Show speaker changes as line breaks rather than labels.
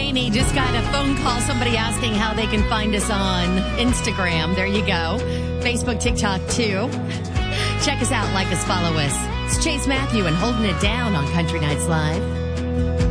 Rainey just got a phone call. Somebody asking how they can find us on Instagram. There you go. Facebook, TikTok, too. Check us out, like us, follow us. It's Chase Matthew and Holding It Down on Country Nights Live.